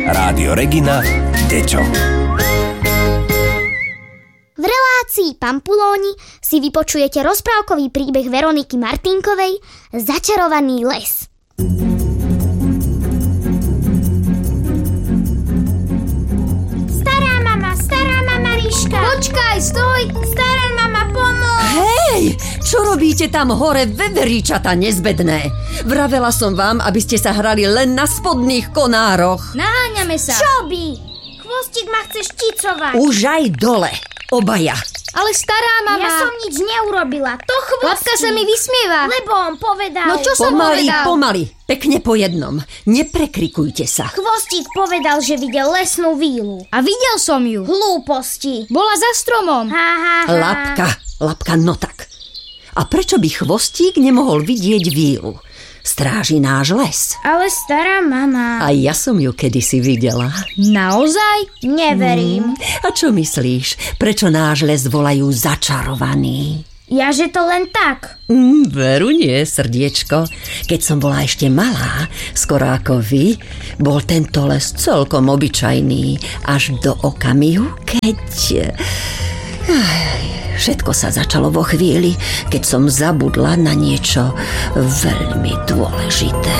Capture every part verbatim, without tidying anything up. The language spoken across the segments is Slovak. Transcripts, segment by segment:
Rádio Regina, Dečo. V relácii Pampulóni si vypočujete rozprávkový príbeh Veroniky Martinkovej Začarovaný les. Stará mama, stará mama Ríška. Počkaj, stoj! Stará mama, pomôž. Hej, čo robíte tam hore, veveríčata nezbedné? Vravela som vám, aby ste sa hrali len na spodných konároch. Naháňame sa. Čo by? Chvostík ma chce šticovať. Už aj dole, obaja. Ale stará mama... Ja som nič neurobila, to chvostík. Lapka sa mi vysmieva. Lebo on povedal. No čo som Pomaly, povedal? pomaly, pekne po jednom. Neprekrikujte sa. Chvostík povedal, že videl lesnú vílu. A videl som ju. Hlúposti. Bola za stromom. Ha, ha, ha. Lapka, lapka, no tak. A prečo by Chvostík nemohol vidieť vílu? Stráži náš les. Ale stará mama... A ja som ju kedysi videla. Naozaj? Neverím. A čo myslíš? Prečo náš les volajú Začarovaný? Ja, že to len tak. Mm, veru nie, srdiečko. Keď som bola ešte malá, skoro ako vy, bol tento les celkom obyčajný, až do okamihu, keď... Všetko sa začalo vo chvíli, keď som zabudla na niečo veľmi dôležité.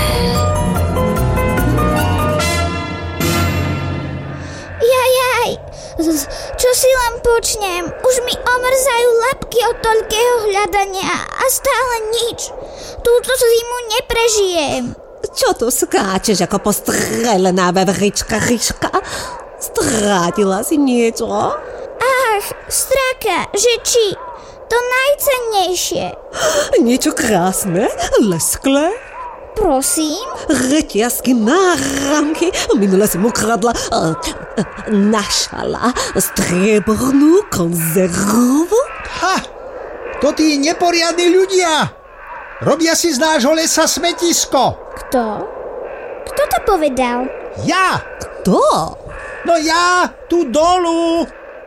Jajaj, čo si len počnem? Už mi omrzajú labky od toľkého hľadania a stále nič. Túto zimu neprežijem. Čo tu skáčeš ako postrelená veverička, Ríška? Strátila si niečo? Ach, straka, že či? To najcennejšie. Niečo krásne, lesklé? Prosím? Reťazky, náramky. Minule si mu kradla, uh, uh, našala striebornú konzervu. Ha! To tí neporiadni ľudia! Robia si z nášho lesa smetisko. Kto? Kto to povedal? Ja! Kto? No ja, tu dolu!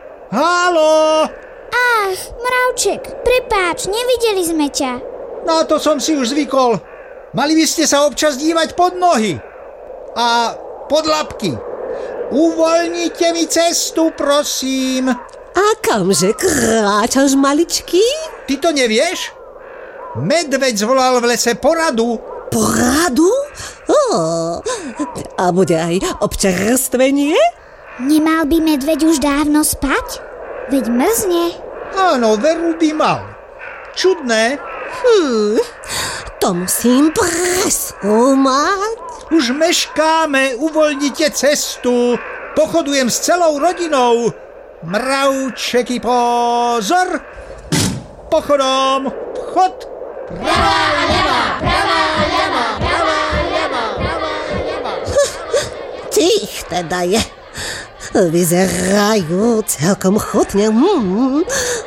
Haló! Ach, mravček, prepáč, nevideli sme ťa. No to som si už zvykol. Mali by ste sa občas dívať pod nohy. A pod labky. Uvoľnite mi cestu, prosím. A kamže kráčaš, maličký? Ty to nevieš? Medveď zvolal v lese poradu. Poradu? Oh, a bude aj občerstvenie? Nemal by medveď už dávno spať? Veď mrzne. Áno, veru by mal. Čudné. Hm, to musím preskúmať. Už meškáme, uvoľnite cestu. Pochodujem s celou rodinou. Mravčeky, pozor. Pochodom, chod. Pravá, levá, pravá, levá, pravá, levá, pravá, levá. Tých teda je. Vyzerajú celkom chutne. Mm.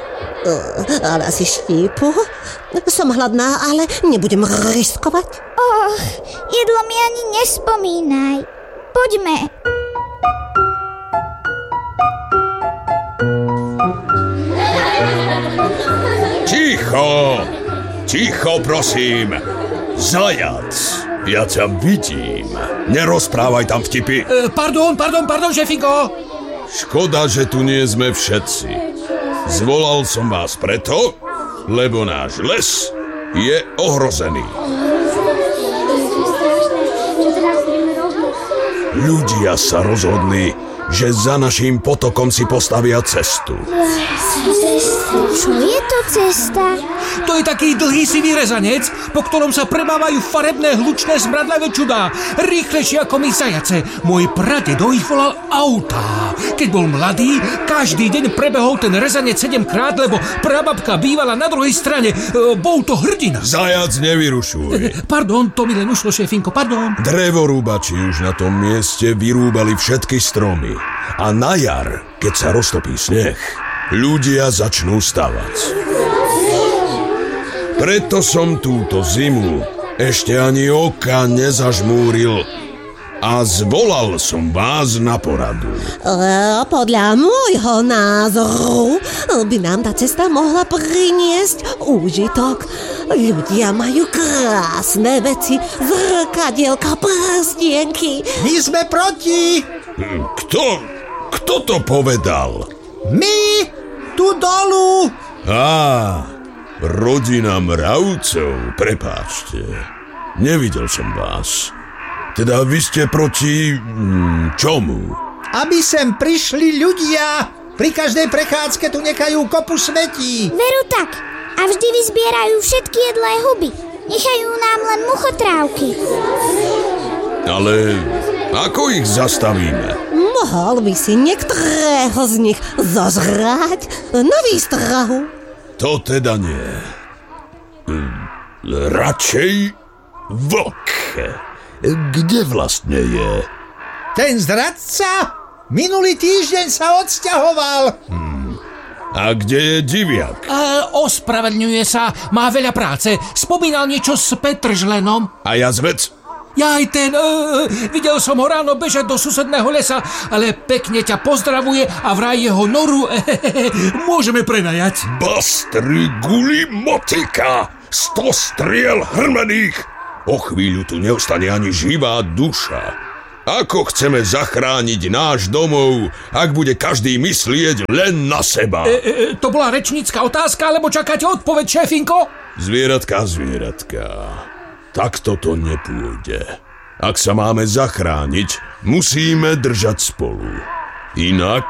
Ale asi štípu. Som hladná, ale nebudem riskovať. Och, jedlo mi ani nespomínaj. Poďme. Ticho! Ticho, prosím. Zajac, ja ťa vidím. Nerozprávaj tam vtipy. E, pardon, pardon, pardon, šefiko. Škoda, že tu nie sme všetci. Zvolal som vás preto, lebo náš les je ohrozený. Ľudia sa rozhodli, že za naším potokom si postavia cestu. Čo je to cesta? To je taký dlhý sivý rezanec, po ktorom sa premávajú farebné hlučné smradlavé čudá. Rýchlejšie ako my zajace. Môj pradedo ich volal autá. Keď bol mladý, každý deň prebehol ten rezanec sedemkrát, lebo prababka bývala na druhej strane. E, bol to hrdina. Zajac, nevyrušuj. Pardon, to mi len ušlo, šéfinko, pardon. Drevorúbači už na tom mieste vyrúbali všetky stromy. A na jar, keď sa roztopí sneh, ľudia začnú stavať. Preto som túto zimu ešte ani oka nezažmúril a zvolal som vás na poradu. E, podľa môjho názoru by nám tá cesta mohla priniesť úžitok. Ľudia majú krásne veci, zrkadielka, prstienky. My sme proti! Kto? Kto to povedal? My! Tu dolu! Á, rodina mravcov, prepáčte. Nevidel som vás. Teda vy ste proti... Mm, čomu? Aby sem prišli ľudia. Pri každej prechádzke tu nechajú kopu smetí. Veru tak. A vždy vyzbierajú všetky jedlé huby. Nechajú nám len muchotrávky. Ale ako ich zastavíme? Mohol by si niektorého z nich zožrať na výstrahu. To teda nie. Radšej vlk. Kde vlastne je? Ten zradca minulý týždeň sa odsťahoval. Hmm. A kde je diviak? E, ospravedlňuje sa, má veľa práce. Spomínal niečo s Petržlenom. A jazvec? Ja aj ten, e, videl som ho ráno bežať do susedného lesa, ale pekne ťa pozdravuje a vraj jeho noru e, e, e, môžeme prenajať. Bastry guli motika, sto striel hrmených. O chvíľu tu neostane ani živá duša. Ako chceme zachrániť náš domov, ak bude každý myslieť len na seba? E, e, to bola rečnícka otázka, alebo čakáte odpoveď, šéfinko? Zvieratka, zvieratka. Takto to nepôjde. Ak sa máme zachrániť, musíme držať spolu. Inak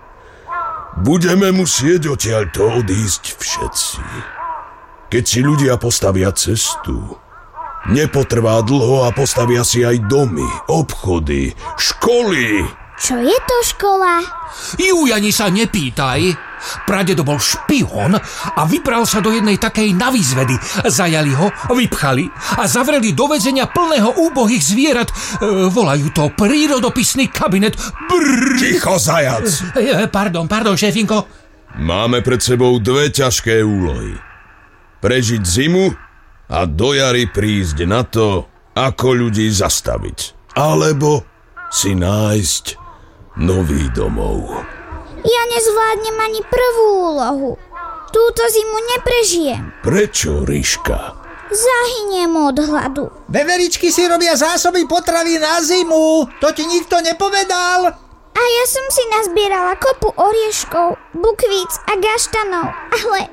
budeme musieť odtiaľto odísť všetci. Keď si ľudia postavia cestu, nepotrvá dlho a postavia si aj domy, obchody, školy. Čo je to škola? Juj, ani sa nepýtaj. Pradedo bol špihón a vybral sa do jednej takej navýzvedy. Zajali ho, vypchali a zavreli do väzenia plného úbohých zvierat. E, volajú to prírodopisný kabinet. Brrr. Ticho, zajac! E, pardon, pardon, šéfinko. Máme pred sebou dve ťažké úlohy. Prežiť zimu a do jary prísť na to, ako ľudí zastaviť. Alebo si nájsť nový domov. Ja nezvládnem ani prvú úlohu. Túto zimu neprežijem. Prečo, Ríška? Zahyniem od hladu. Veveričky si robia zásoby potravy na zimu. To ti nikto nepovedal? A ja som si nazbierala kopu orieškov, bukvíc a gaštanov. Ale...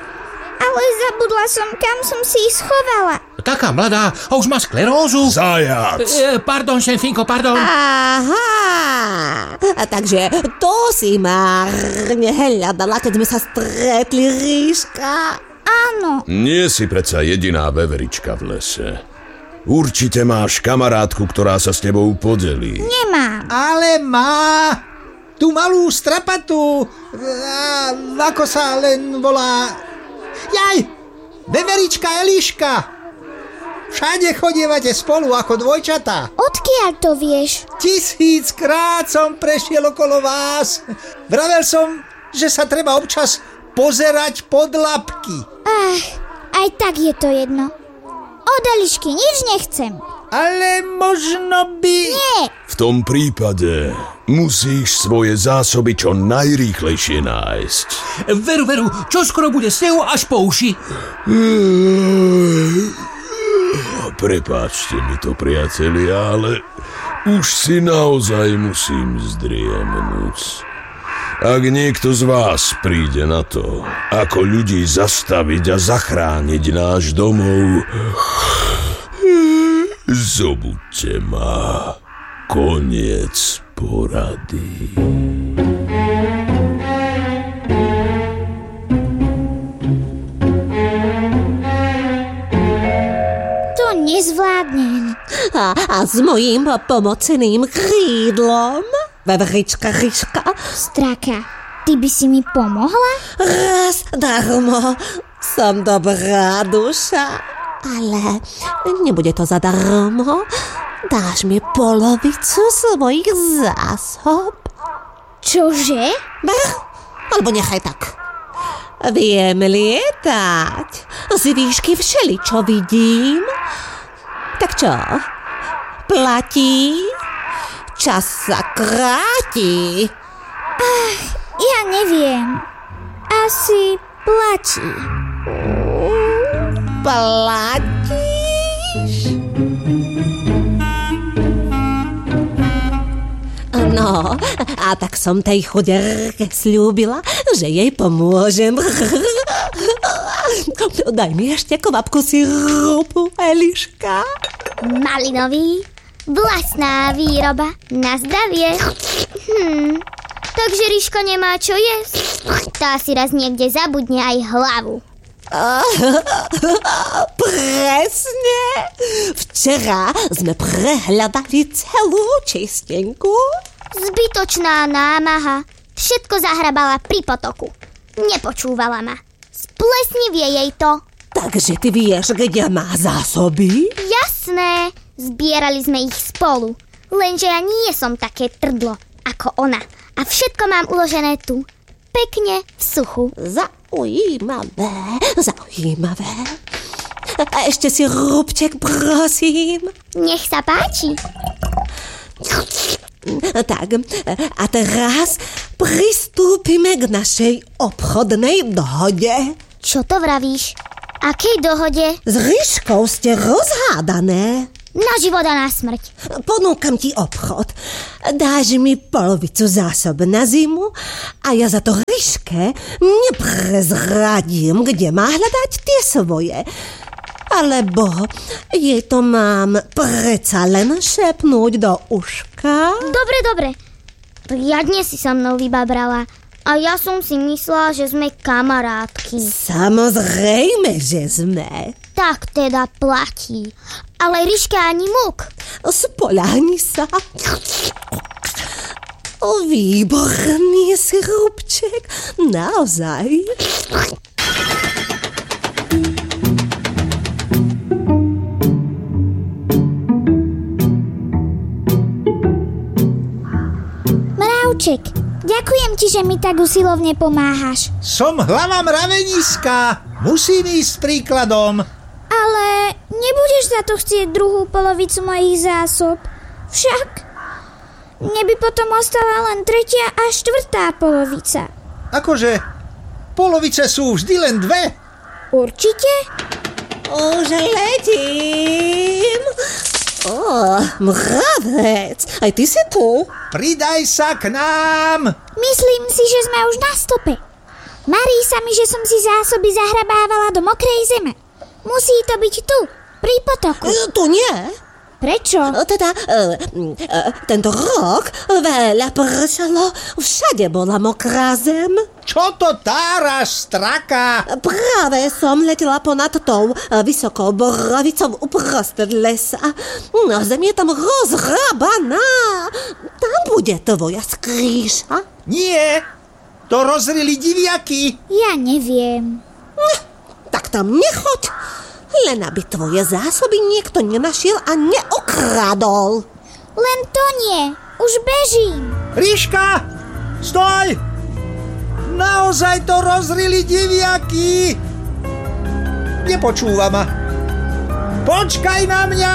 Ale zabudla som, kam som si ich schovala. Taká mladá a už má sklerózu. Zajac! E, pardon, šéfinko, pardon. Aha, a takže to si márne hľadala, keď sme sa stretli, Ríška. Áno. Nie si predsa jediná veverička v lese. Určite máš kamarátku, ktorá sa s tebou podelí. Nemám. Ale má. Tú malú strapatú. A, ako sa len volá... Jaj, veverička Eliška. Všade chodievate spolu ako dvojčatá. Odkiaľ to vieš? Tisíckrát som prešiel okolo vás. Vravel som, že sa treba občas pozerať pod labky. Ach, aj tak je to jedno. Od Elišky nič nechcem. Ale možno by... Nie. V tom prípade musíš svoje zásoby čo najrýchlejšie nájsť. Veru, veru, čo skoro bude snehu až po uši. Prepáčte mi to, priatelia, ale už si naozaj musím zdriemnúť. Ak niekto z vás príde na to, ako ľudí zastaviť a zachrániť náš domov, zobuďte ma. Koniec porady. To nezvládnem. A, a s mojím pomoceným krídlom, veverička Ríška. Straka, ty by si mi pomohla? Raz darmo, som dobrá duša. Ale nebude to zadarmo. Dáš mi polovicu svojich zásob. Čože? Brr, alebo nechaj tak. Viem lietať. Z výšky všeličo vidím. Tak čo? Platí? Čas sa kráti. Ach, ja neviem. Asi platí. platíš? No, a tak som tej chuderke sľúbila, že jej pomôžem. Daj mi ešte kvapku sirupu, Eliška. Malinový, vlastná výroba, na zdravie. Hm, takže Ríško nemá čo jesť. Tá si raz niekde zabudne aj hlavu. Presne. Včera sme prehľadali celú čistenku. Zbytočná námaha. Všetko zahrabala pri potoku. Nepočúvala ma. Splesnivie jej to. Takže ty vieš, kde má zásoby? Jasné. Zbierali sme ich spolu. Lenže ja nie som také trdlo ako ona. A všetko mám uložené tu. Pekne v suchu. Zaujímavé, zaujímavé. A ešte si rúbček, prosím. Nech sa páči. Tak, a teraz pristúpime k našej obchodnej dohode. Čo to vravíš? Akej dohode? S Ríškou ste rozhádané. Na život a na smrť. Ponúkam ti obchod. Dáš mi polovicu zásob na zimu a ja za to Ríške neprezradím, kde má hľadať tie svoje. Alebo jej to mám predsa len šepnúť do uška? Dobre, dobre. Riadne si sa mnou vybabrala. A ja som si myslela, že sme kamarátky. Samozrejme, že sme. Tak teda platí. Ale Ríška ani múk. Spoľahni sa. O, výborný sirupček. Naozaj. Mravček, ďakujem ti, že mi tak usilovne pomáhaš. Som hlava mraveniska. Musím ísť s príkladom. Ale nebudeš za to chcieť druhú polovicu mojich zásob. Však mne by potom ostala len tretia a štvrtá polovica. Akože, polovice sú vždy len dve. Určite? Už letím. Ó, mravec, aj ty si tu? Pridaj sa k nám. Myslím si, že sme už na stope. Marí sa mi, že som si zásoby zahrabávala do mokrej zeme. Musí to byť tu, pri potoku. Tu nie. Prečo? Teda, uh, uh, tento rok veľa pršalo, všade bola mokrá zem. Čo to táraš, straka? Práve som letela ponad tou uh, vysokou borovicou uprostred lesa. No, zem je tam rozhrabaná. Tam bude tvoja skrýša. Nie, to rozrili diviaky. Ja neviem. Tak tam nechoď, len aby tvoje zásoby niekto nenašiel a neokradol. Len to nie, už bežím. Ríška, stoj! Naozaj to rozrili diviaky. Nepočúva ma. Počkaj na mňa!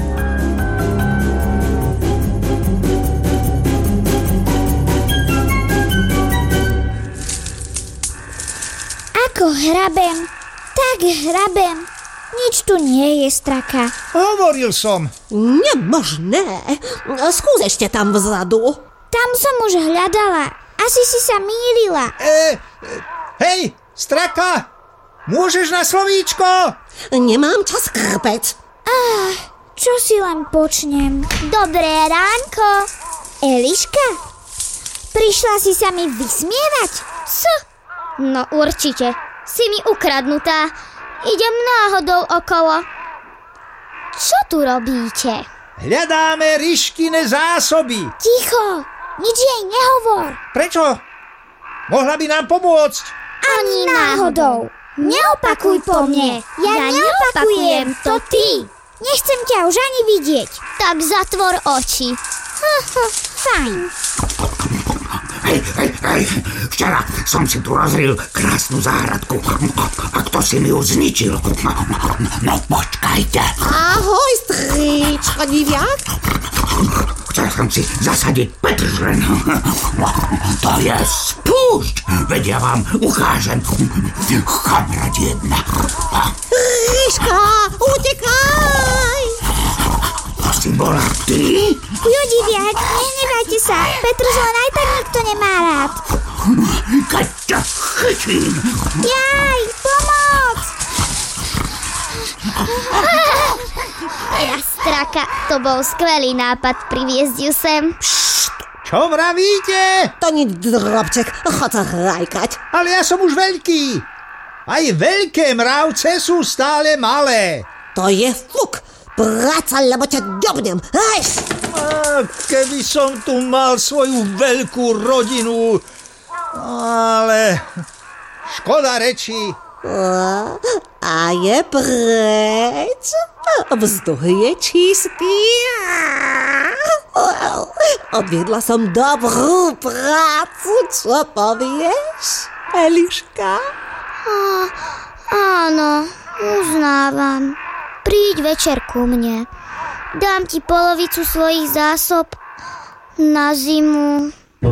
Ako hrabem, tak hrabem. Nič tu nie je, straka. Hovoril som. Nemožné. Skús ešte tam vzadu. Tam som už hľadala. Asi si sa mýlila. E, hej, straka, môžeš na slovíčko? Nemám čas, krpec. Ah, čo si len počnem. Dobré ránko. Eliška, prišla si sa mi vysmievať? S? No určite. Si mi ukradnutá. Idem náhodou okolo. Čo tu robíte? Hľadáme Ríškine zásoby. Ticho, nič jej nehovor. Prečo? Mohla by nám pomôcť. Ani náhodou. Neopakuj po mne. Ja, ja neopakujem, to ty. Nechcem ťa už ani vidieť. Tak zatvor oči. Fajn. Hej, hej, hej, včera som si tu rozril krásnu záhradku. A kto si mi ju zničil? No počkajte. Ahoj, stričko, diviak. Chcel som si zasadiť petržlen. To je spúšť. Veď ja vám ukážem. Kamarát jedna. Ríška, utekaj! To si bola ty? Ľudivia, nehnevajte sa. Petrus len aj tak nikto nemá rád. Keď ťa chytím. Jaj, pomoc! Ja, straka, to bol skvelý nápad priviesť ju sem. Čo vravíte? To nič, drobček, chod sa hrajkať. Ale ja som už veľký. Aj veľké mravce sú stále malé. To je fuk. Práca, lebo ťa ďobnem. Hej! A keby som tu mal svoju veľkú rodinu. Ale škoda rečí. A je preč. Vzduch je čistý. Odviedla som dobrú prácu. Čo povieš, Eliška? Á, áno, uznávam. Príď večer ku mne. Dám ti polovicu svojich zásob na zimu.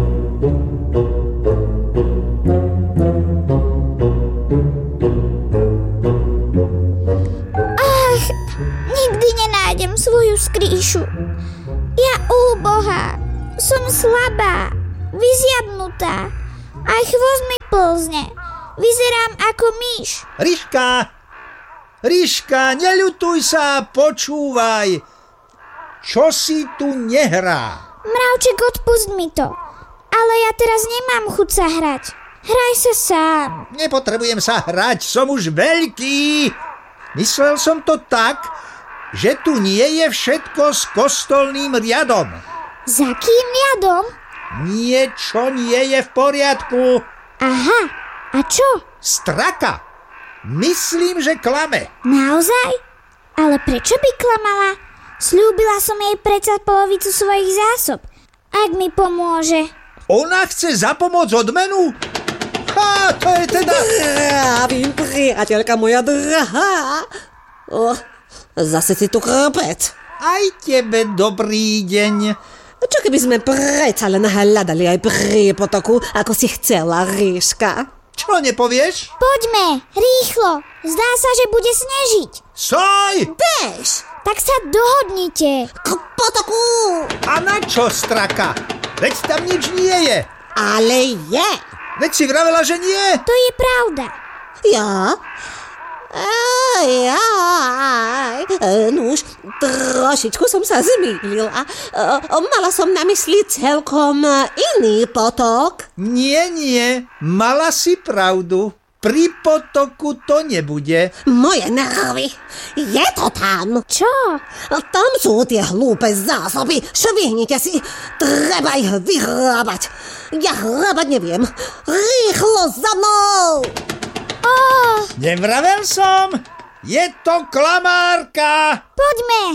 Ach, nikdy nenájdem svoju skrýšu. Ja úbohá, som slabá, vyziabnutá. Aj chvost mi plzne. Vyzerám ako myš. Ríška, Ríška, neľutuj sa, počúvaj. Čo si tu nehrá? Mravček, odpust mi to. Ale ja teraz nemám chuť sa hrať. Hraj sa sám. Nepotrebujem sa hrať, som už veľký. Myslel som to tak, že tu nie je všetko s kostolným riadom. Za kým riadom? Niečo nie je v poriadku. Aha, a čo? Straka. Myslím, že klame. Naozaj? Ale prečo by klamala? Sľúbila som jej predsa polovicu svojich zásob. Ak mi pomôže. Ona chce za pomoc odmenu? Ha, to je teda... Zdravím, priateľka moja drahá. O, zase si tu krpec. Aj tebe dobrý deň. Čo keby sme predsa len hľadali aj pri potoku, ako si chcela, Ríška? Čo nepovieš? Poďme, rýchlo. Zdá sa, že bude snežiť. Soj! Bež! Tak sa dohodnite. K potoku! A na čo, straka? Veď tam nič nie je. Ale je. Veď si vravela, že nie. To je pravda. Ja? Aj, aj, nuž, trošičku som sa zmýlila. Mala som na mysli celkom iný potok. Nie, nie, mala si pravdu. Pri potoku to nebude. Moje nervy, je to tam. Čo? Tam sú tie hlúpe zásoby. Švihnite si, treba ich vyhrábať. Ja hrábať neviem. Rýchlo za mnou! Oh, Nevravel som, je to klamárka. poďme.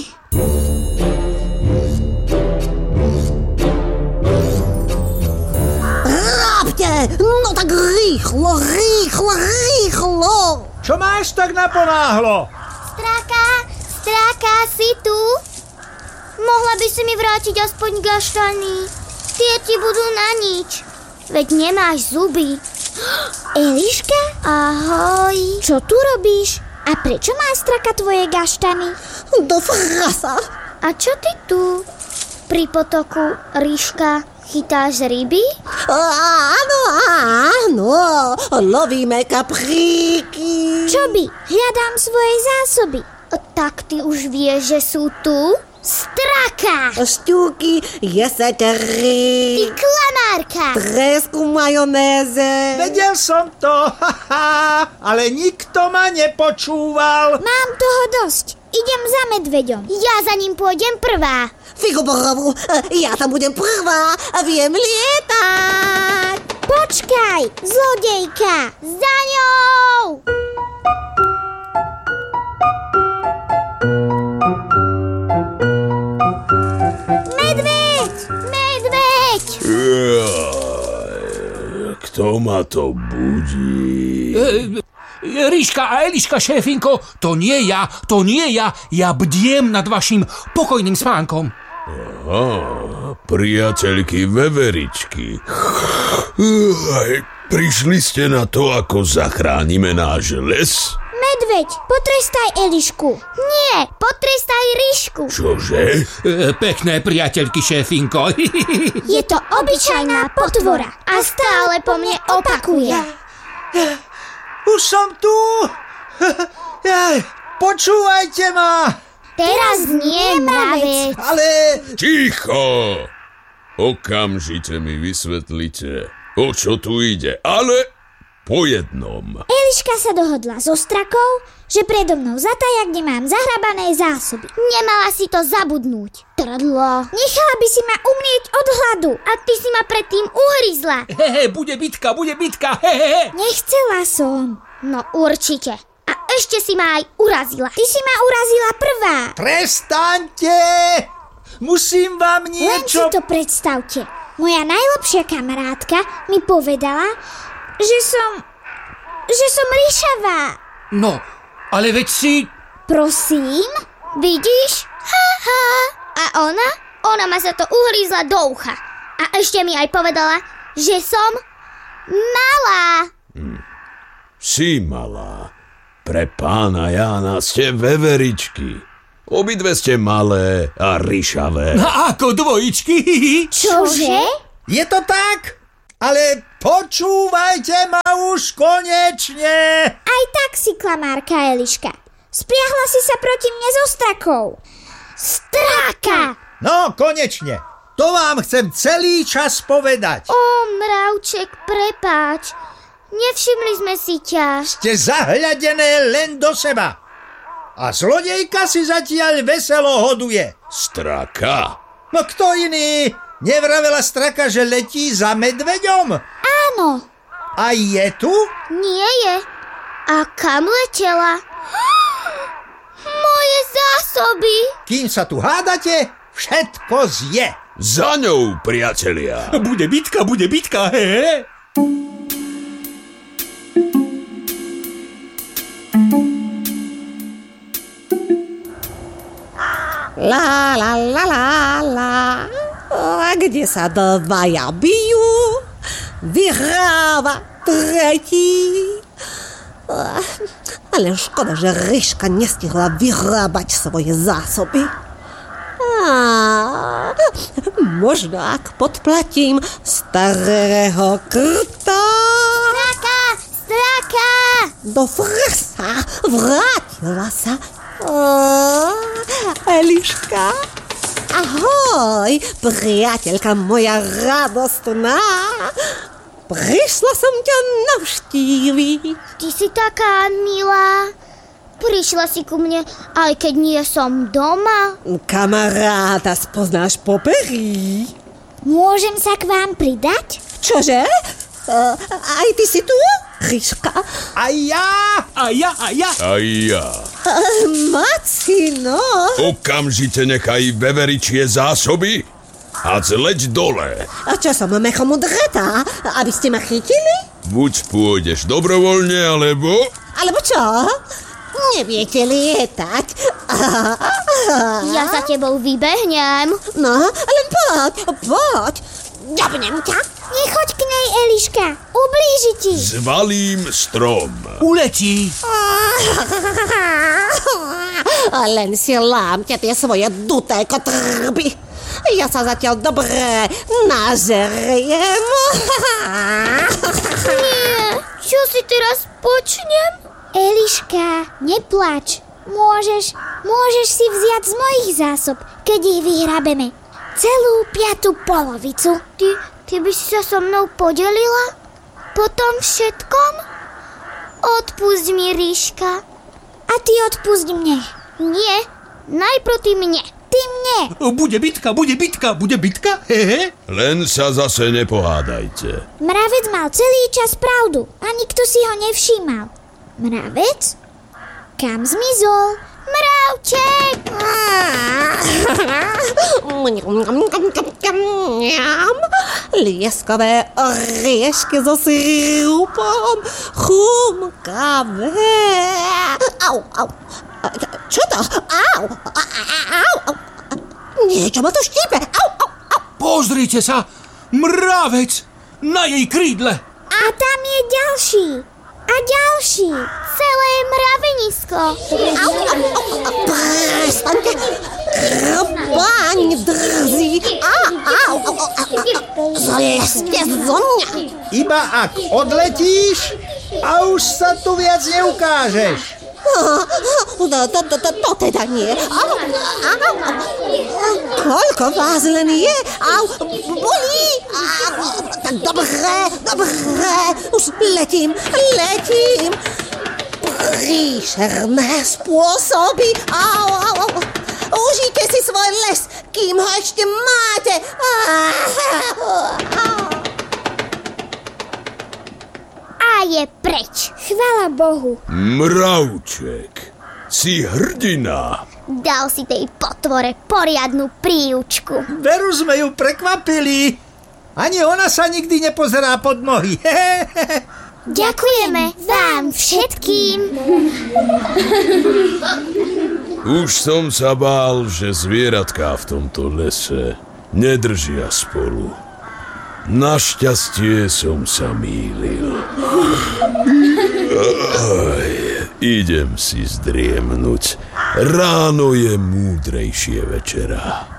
Rábte, no tak rýchlo, rýchlo, rýchlo. Čo máš tak naponáhlo? Stráka, stráka, si tu? Mohla by si mi vrátiť aspoň gaštany. Tie ti budú na nič. Veď nemáš zuby. Eliška? Ahoj. Čo tu robíš? A prečo má straka tvoje gaštany? Do frasa. A čo ty tu? Pri potoku, Ríška, chytáš ryby? Áno, áno, lovíme kapríky. Čo by? Hľadám svoje zásoby. Tak ty už vieš, že sú tu? Straka! Šťúky, jesetery. Ty klamárka! Tresku majonéze. Vedel som to, haha, ale nikto ma nepočúval. Mám toho dosť. Idem za medveďom. Ja za ním pôjdem prvá. Figu borovu, ja tam budem prvá a viem lietať. Počkaj, zlodejka. Za ňou! Medveď! Medveď! Kto ma to budí? E, Ríška a Eliška, šéfinko, to nie ja, to nie ja. Ja bdiem nad vašim pokojným spánkom. Aha, priateľky veveričky. Aj, prišli ste na to, ako zachránime náš les? Medveď! Neveď, potrestaj Elišku. Nie, potrestaj Ríšku. Čože? E, pekné priateľky, šéfinko. Je to obyčajná potvora a stále po mne opakuje. Už som tu. Jaj, počúvajte ma. Teraz nie, mravec. Ale... Ticho! Okamžite mi vysvetlite, o čo tu ide, ale po jednom. Eliška sa dohodla so strakou, že predo mnou zatajak nemám zahrabané zásoby. Nemala si to zabudnúť. Trdlo. Nechala by si ma umrieť od hladu. A ty si ma predtým uhryzla. Hehe, bude bitka, bude bitka, hehe. Nechcela som. No určite. A ešte si ma aj urazila. Ty si ma urazila prvá. Prestaňte! Musím vám Len si niečo... to predstavte. Moja najlepšia kamarátka mi povedala, že som... že som ríšavá. No, ale veď si... Prosím? Vidíš? Ha, ha. A ona? Ona ma za to uhrízla do ucha. A ešte mi aj povedala, že som malá. Hm. Si malá. Pre pána Jána ste veveričky. Obidve ste malé a ryšavé. A ako dvojičky? Čože? Je to tak? Ale počúvajte ma už konečne. Aj tak si klamárka, Eliška. Spriahla si sa proti mne so strakou. Straka! No, konečne. To vám chcem celý čas povedať. Ó, mravček, prepáč. Nevšimli sme si ťa. Ste zahľadené len do seba. A zlodejka si zatiaľ veselo hoduje. Straka? No kto iný? Nevravela straka, že letí za medveďom? Áno. A je tu? Nie je. A kam letela? Moje zásoby. Kým sa tu hádate, všetko zje. Za ňou, priatelia. Bude bitka, bude bitka, hehe. La, la, la, la, la. A kde sa dvaja bijú? Vyhráva tretí. Ale škoda, že Ríška nestihla vyhrábať svoje zásoby. A, možno ak podplatím starého krta. Straka, straka. Do frasa vrátila sa. Oh, Eliška, ahoj, priateľka moja radostná. Prišla som ťa navštíviť. Ty si taká milá. Prišla si ku mne, aj keď nie som doma. Kamaráta spoznáš po perí. Môžem sa k vám pridať? Čože? Uh, aj ty si tu, Ríška? A ja? A ja, a ja. A ja. Uh, Macino. Okamžite nechaj veveričie zásoby a zleď dole. A čo som mechom udretá? Aby ste ma chytili? Buď pôjdeš dobrovoľne, alebo... Alebo čo? Neviete lietať. Ja za tebou vybehnem. No, len poď, poď. Ďabnem ťa. Nechoď k nej, Eliška. Ublíži ti. Zvalím strom. Uletí. Len si lámte tie svoje duté kotrby. Ja sa zatiaľ dobre nažeriem. Nie, čo si teraz počnem? Eliška, neplač. Môžeš, môžeš si vziať z mojich zásob, keď ich vyhrabeme. Celú piatu polovicu. Ty, ty by si sa so mnou podelila? Po tom všetkom? Odpusť mi, Ríška. A ty odpusť mne. Nie, najprv ty mne. Ty mne. Bude bitka, bude bitka, bude bitka, hehe. Len sa zase nepohádajte. Mravec mal celý čas pravdu a nikto si ho nevšímal. Mravec? Kam zmizol? Mravček! Lieskavé oriešky so sirupom, chumkavé. Au, au. Čo to? Au, au, au. Niečo ma to štípe. Au, au, au. Pozrite sa, mravec na jej krídle. A tam je ďalší. A ďalší. Celé mravenie ohnisko. Prestaňte, krbaň drzí. Au, au, au, au. Zlezte zo mňa. Iba ak odletíš a už sa tu viac neukážeš. To, to, to, to, to teda nie. Au, au, au. Koľko vás len je? Au, bolí. Au, dobre, dobre. Už letím, letím. Príšerné spôsoby. Au, au, au. Užite si svoj les, kým ho ešte máte. A je preč. Chvála Bohu. Mravček, si hrdina. Dal si tej potvore poriadnu príučku. Veru sme ju prekvapili. Ani ona sa nikdy nepozerá pod nohy. Ďakujeme vám všetkým. Už som sa bál, že zvieratká v tomto lese nedržia spolu. Našťastie som sa mýlil. Aj, idem si zdriemnuť. Ráno je múdrejšie večera.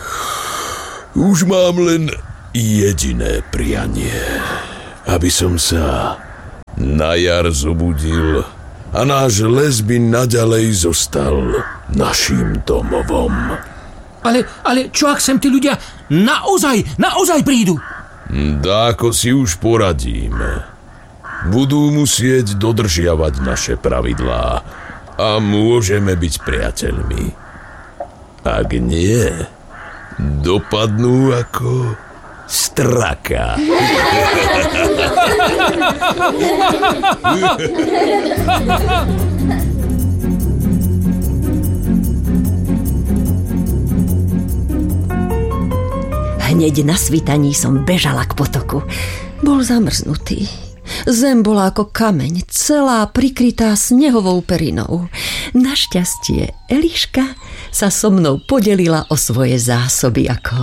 Už mám len jediné prianie, aby som sa na jar zobudil a náš les by naďalej zostal naším domovom. Ale, ale čo ak sem tí ľudia naozaj, naozaj prídu? Dáko si už poradíme. Budú musieť dodržiavať naše pravidlá a môžeme byť priateľmi. Ak nie, dopadnú ako straka. Hneď na svítaní som bežala k potoku. Bol zamrznutý. Zem bola ako kameň, celá prikrytá snehovou perinou. Našťastie Eliška sa so mnou podelila o svoje zásoby ako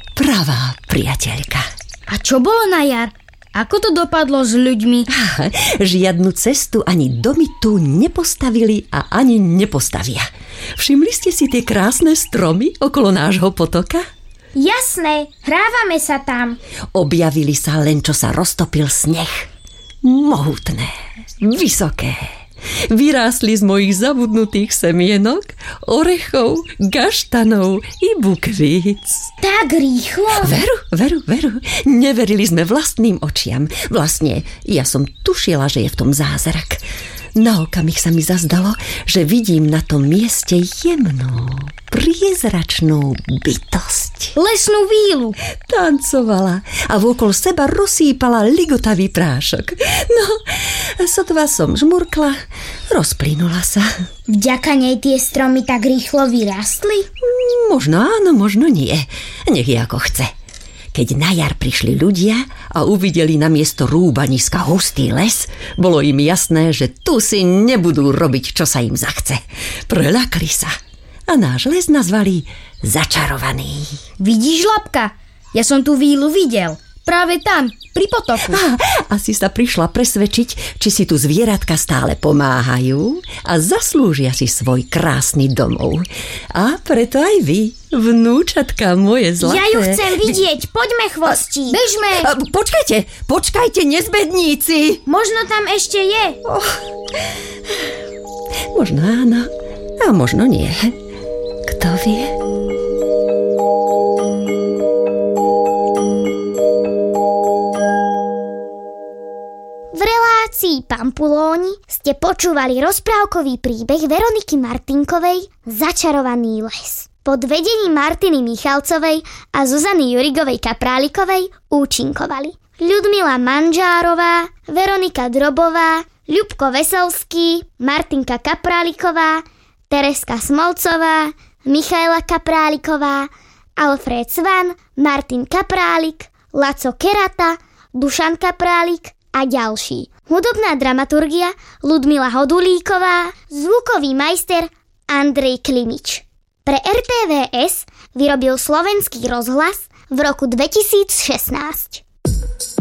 pravá priateľka. A čo bolo na jar? Ako to dopadlo s ľuďmi? Žiadnu cestu ani domy tu nepostavili a ani nepostavia. Všimli ste si tie krásne stromy okolo nášho potoka? Jasné, hrávame sa tam. Objavili sa len, čo sa roztopil sneh. Mohutné, vysoké. Vyrástli z mojich zabudnutých semienok, orechov, gaštanov i bukvíc. Tak rýchlo? Veru, veru, veru. Neverili sme vlastným očiam. Vlastne, ja som tušila, že je v tom zázrak. Na okamih sa mi zazdalo, že vidím na tom mieste jemnú, priezračnú bytosť. Lesnú vílu. Tancovala a vôkol seba rozsýpala ligotavý prášok. No, sotva som žmurkla, rozplynula sa. Vďaka nej tie stromy tak rýchlo vyrástli? Možno áno, možno nie. Nech je ako chce. Keď na jar prišli ľudia a uvideli na miesto rúbaniska hustý les, bolo im jasné, že tu si nebudú robiť, čo sa im zachce. Preľakli sa a náš les nazvali Začarovaný. Vidíš, Lapka? Ja som tú vílu videl. Práve tam, pri potoku. Á, asi sa prišla presvedčiť, či si tu zvieratka stále pomáhajú a zaslúžia si svoj krásny domov. A preto aj vy, vnúčatka moje zlaté. Ja ju chcem vidieť, poďme, chvostí. Bežme. A, počkajte, počkajte, nezbedníci. Možno tam ešte je. Oh, možno áno, a možno nie. Kto vie? Pampulóni ste počúvali rozprávkový príbeh Veroniky Martinkovej Začarovaný les. Pod vedením Martiny Michalcovej a Zuzany Jurigovej Kaprálikovej účinkovali Ľudmila Manžárová, Veronika Drobová, Ľubko Veselský, Martinka Kapráliková, Tereska Smolcová, Michaela Kapráliková, Alfred Svan, Martin Kaprálik, Laco Kerata, Dušan Kaprálik a ďalší. Hudobná dramaturgia Ľudmila Hodulíková, zvukový majster Andrej Klimič. Pre er té vé es vyrobil Slovenský rozhlas v roku dvetisícšestnásť.